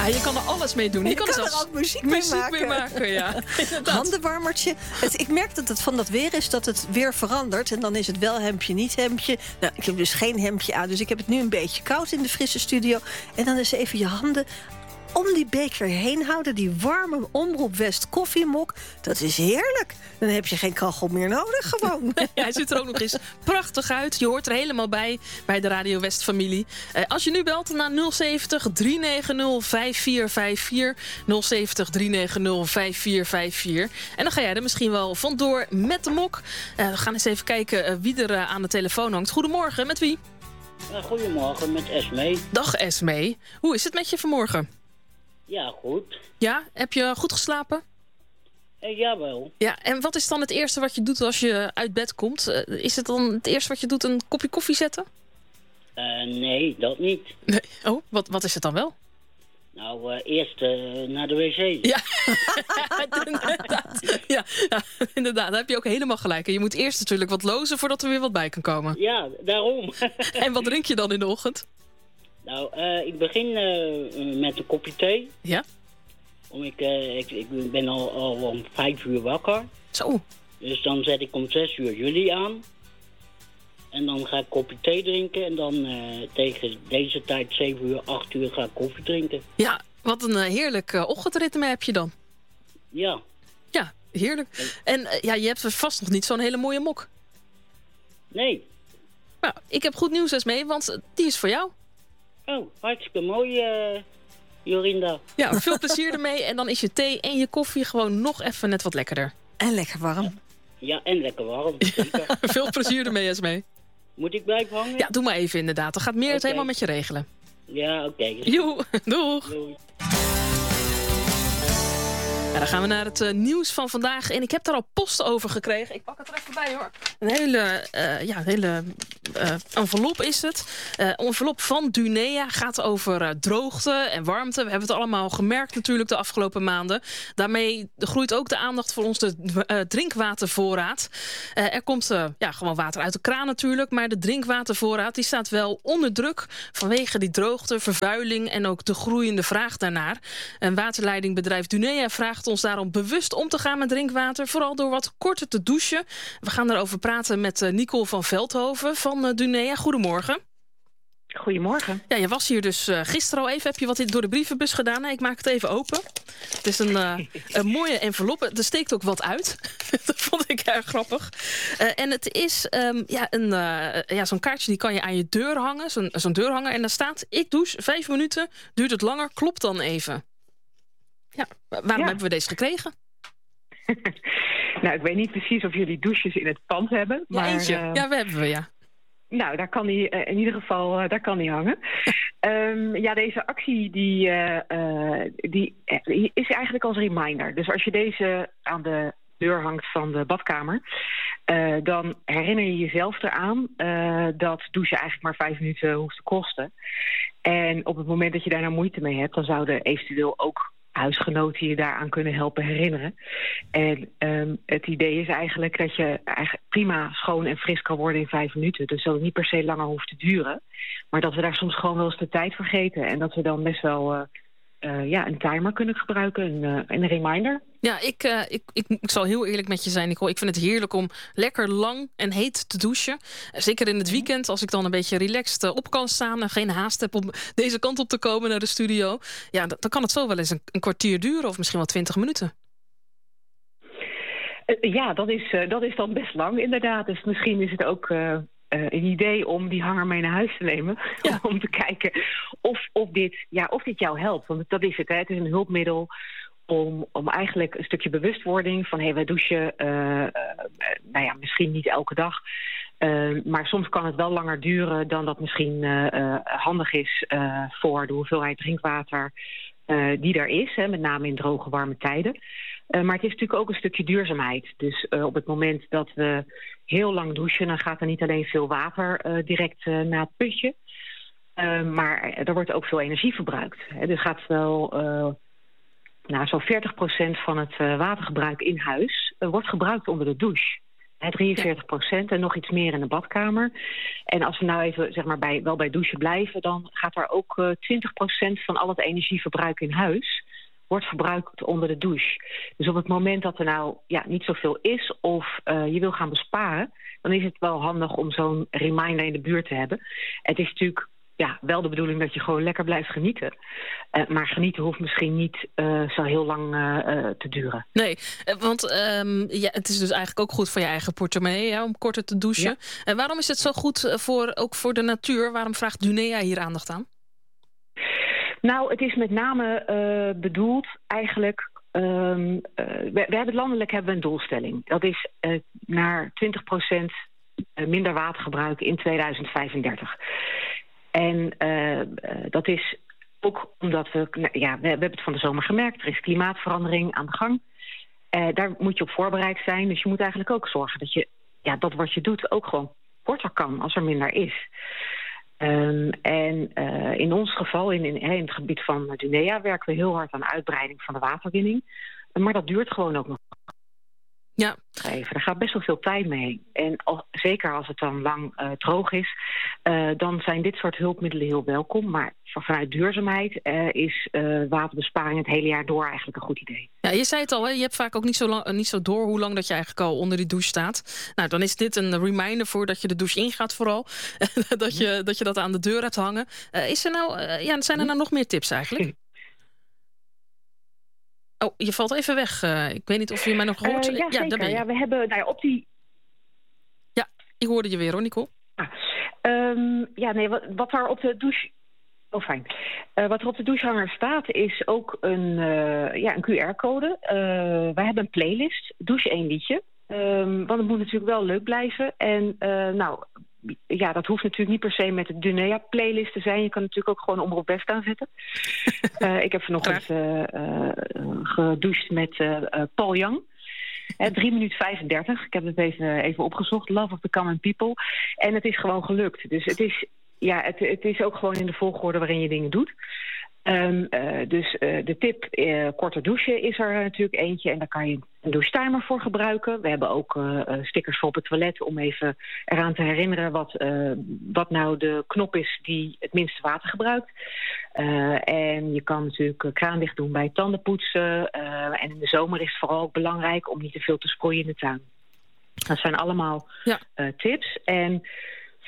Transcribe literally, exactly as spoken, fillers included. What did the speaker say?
Ja, je kan er alles mee doen. Je, je kan, kan er er zelfs ook muziek, muziek mee maken. mee maken. Ja. Handenwarmertje. Het, ik merk dat het van dat weer is dat het weer verandert. En dan is het wel hemdje, niet hemdje. Nou, ik heb dus geen hemdje aan. Dus ik heb het nu een beetje koud in de frisse studio. En dan is even je handen om die beker heen houden. Die warme Omroep West koffiemok. Dat is heerlijk. Dan heb je geen kachel meer nodig gewoon. Ja, hij ziet er ook nog eens prachtig uit. Je hoort er helemaal bij, bij de Radio West familie. Uh, als je nu belt naar nul zeventig, drie negen nul, vijf vier vijf vier. nul zeventig, drie negen nul, vijf vier vijf vier. En dan ga jij er misschien wel vandoor met de mok. Uh, we gaan eens even kijken uh, wie er uh, aan de telefoon hangt. Goedemorgen, met wie? Ja, goedemorgen, met Esmee. Dag Esmee. Hoe is het met je vanmorgen? Ja, goed. Ja, heb je goed geslapen? Eh, jawel. Ja, en wat is dan het eerste wat je doet als je uit bed komt? Uh, is het dan het eerste wat je doet een kopje koffie zetten? Uh, nee, dat niet. Nee. Oh, wat, wat is het dan wel? Nou, uh, eerst uh, naar de wc. Ja, inderdaad. Ja, ja, inderdaad. Daar heb je ook helemaal gelijk. En je moet eerst natuurlijk wat lozen voordat er weer wat bij kan komen. Ja, daarom. En wat drink je dan in de ochtend? Nou, uh, ik begin uh, met een kopje thee. Ja? Om ik, uh, ik, ik ben al, al om vijf uur wakker. Zo. Dus dan zet ik om zes uur jullie aan. En dan ga ik kopje thee drinken. En dan uh, tegen deze tijd, zeven uur, acht uur, ga ik koffie drinken. Ja, wat een uh, heerlijk uh, ochtendritme heb je dan. Ja. Ja, heerlijk. En uh, ja, je hebt vast nog niet zo'n hele mooie mok. Nee. Nou, ik heb goed nieuws eens mee, want die is voor jou. Oh, hartstikke mooi, uh, Jorinda. Ja, veel plezier ermee. En dan is je thee en je koffie gewoon nog even net wat lekkerder. En lekker warm. Ja, en lekker warm. Ja, veel plezier ermee, Esmee. Moet ik blijven hangen? Ja, doe maar even inderdaad. Dan gaat meer het okay. helemaal met je regelen. Ja, oké. Okay. Joe, doeg. Doei. Ja, dan gaan we naar het uh, nieuws van vandaag. En ik heb daar al post over gekregen. Ik pak het er even bij hoor. Een hele, uh, ja, een hele uh, envelop is het. Uh, een envelop van Dunea gaat over uh, droogte en warmte. We hebben het allemaal gemerkt natuurlijk de afgelopen maanden. Daarmee groeit ook de aandacht voor onze uh, drinkwatervoorraad. Uh, er komt uh, ja, gewoon water uit de kraan natuurlijk. Maar de drinkwatervoorraad die staat wel onder druk vanwege die droogte, vervuiling en ook de groeiende vraag daarnaar. Een waterleidingbedrijf Dunea vraagt ons daarom bewust om te gaan met drinkwater. Vooral door wat korter te douchen. We gaan daarover praten met uh, Nicole van Veldhoven van uh, Dunea. Goedemorgen. Goedemorgen. Ja, je was hier dus uh, gisteren al even. Heb je wat door de brievenbus gedaan? Ik maak het even open. Het is een, uh, een mooie envelop. Er steekt ook wat uit. Dat vond ik erg grappig. Uh, en het is um, ja, een, uh, ja, zo'n kaartje die kan je aan je deur hangen. Zo'n, zo'n deurhanger. En daar staat, ik douche vijf minuten. Duurt het langer? Klopt dan even. Ja, waarom ja. hebben we deze gekregen? Nou, ik weet niet precies of jullie douches in het pand hebben. Ja, maar, eentje. Uh, ja, we hebben we, ja. Nou, daar kan die uh, in ieder geval uh, daar kan die hangen. um, ja, deze actie die, uh, uh, die, die is eigenlijk als reminder. Dus als je deze aan de deur hangt van de badkamer, Uh, dan herinner je jezelf eraan uh, dat douchen eigenlijk maar vijf minuten hoeft te kosten. En op het moment dat je daar nou moeite mee hebt, dan zouden eventueel ook huisgenoten je daaraan kunnen helpen herinneren. En um, het idee is eigenlijk dat je eigenlijk prima schoon en fris kan worden in vijf minuten. Dus dat het niet per se langer hoeft te duren. Maar dat we daar soms gewoon wel eens de tijd vergeten. En dat we dan best wel uh, uh, ja, een timer kunnen gebruiken. Een, uh, een reminder. Ja, ik, uh, ik, ik, ik zal heel eerlijk met je zijn, Nicole. Ik vind het heerlijk om lekker lang en heet te douchen. Zeker in het weekend, als ik dan een beetje relaxed op kan staan en geen haast heb om deze kant op te komen naar de studio. Ja, dan kan het zo wel eens een, een kwartier duren of misschien wel twintig minuten. Uh, ja, dat is, uh, dat is dan best lang inderdaad. Dus misschien is het ook uh, uh, een idee om die hanger mee naar huis te nemen. Ja. Om te kijken of, of, dit, ja, of dit jou helpt. Want dat is het, hè. Het is een hulpmiddel Om, om eigenlijk een stukje bewustwording van, hé, hey, wij douchen, uh, uh, nou ja, misschien niet elke dag. Uh, maar soms kan het wel langer duren dan dat misschien uh, uh, handig is uh, voor de hoeveelheid drinkwater uh, die er is. Hè, met name in droge, warme tijden. Uh, maar het is natuurlijk ook een stukje duurzaamheid. Dus uh, op het moment dat we heel lang douchen, dan gaat er niet alleen veel water uh, direct uh, naar het putje. Uh, maar er wordt ook veel energie verbruikt. Hè. Dus gaat wel Uh, Nou, zo'n veertig procent van het uh, watergebruik in huis uh, wordt gebruikt onder de douche. drieënveertig procent en nog iets meer in de badkamer. En als we nou even zeg maar, bij, wel bij douchen blijven, dan gaat er ook uh, twintig procent van al het energieverbruik in huis wordt verbruikt onder de douche. Dus op het moment dat er nou ja, niet zoveel is of uh, je wil gaan besparen, dan is het wel handig om zo'n reminder in de buurt te hebben. Het is natuurlijk ja, wel de bedoeling dat je gewoon lekker blijft genieten. Uh, maar genieten hoeft misschien niet uh, zo heel lang uh, uh, te duren. Nee, want um, ja, het is dus eigenlijk ook goed voor je eigen portemonnee, hè, om korter te douchen. Ja. En waarom is het zo goed voor, ook voor de natuur? Waarom vraagt Dunea hier aandacht aan? Nou, het is met name uh, bedoeld eigenlijk. Um, uh, we, we hebben landelijk hebben we een doelstelling. Dat is uh, naar twintig procent minder watergebruik in tweeduizend vijfendertig. En uh, uh, dat is ook omdat we, nou, ja, we, we hebben het van de zomer gemerkt. Er is klimaatverandering aan de gang. Uh, daar moet je op voorbereid zijn. Dus je moet eigenlijk ook zorgen dat je ja, dat wat je doet ook gewoon korter kan als er minder is. Um, en uh, in ons geval, in, in, in het gebied van Dunea, werken we heel hard aan uitbreiding van de waterwinning. Maar dat duurt gewoon ook nog. Ja. Even. Daar gaat best wel veel tijd mee. En al, zeker als het dan lang uh, droog is, uh, dan zijn dit soort hulpmiddelen heel welkom. Maar vanuit duurzaamheid uh, is uh, waterbesparing het hele jaar door eigenlijk een goed idee. Ja, je zei het al, hè? Je hebt vaak ook niet zo, lang, niet zo door hoe lang dat je eigenlijk al onder die douche staat. Nou, dan is dit een reminder voor dat je de douche ingaat vooral. dat, je, dat je dat aan de deur hebt hangen. Uh, is er nou, uh, ja, zijn er nou nog meer tips eigenlijk? Oh, je valt even weg. Uh, ik weet niet of je mij nog hoort. Uh, ja, ja, zeker. Ja, we hebben nou ja, op die... Ja, ik hoorde je weer hoor, Nicole. Ah, um, ja, nee, wat, wat er op de douche... Oh, fijn. Uh, wat er op de douchehanger staat is ook een, uh, ja, een Q R-code. Uh, wij hebben een playlist. Douche één liedje. Um, want het moet natuurlijk wel leuk blijven. En uh, nou... Ja, dat hoeft natuurlijk niet per se met de Dunea-playlist te zijn. Je kan natuurlijk ook gewoon Omroep West aanzetten. uh, ik heb vanochtend uh, uh, gedoucht met uh, uh, Paul Young. Hè, drie minuten vijfendertig. Ik heb het even, even opgezocht. Love of the Common People. En het is gewoon gelukt. Dus het is, ja, het, het is ook gewoon in de volgorde waarin je dingen doet. Um, uh, dus uh, de tip uh, korter douchen is er uh, natuurlijk eentje. En daar kan je een douchetimer voor gebruiken. We hebben ook uh, stickers voor op het toilet om even eraan te herinneren wat, uh, wat nou de knop is die het minste water gebruikt. Uh, en je kan natuurlijk kraan dicht doen bij tandenpoetsen. Uh, en in de zomer is het vooral ook belangrijk om niet te veel te sproeien in de tuin. Dat zijn allemaal ja. uh, tips. En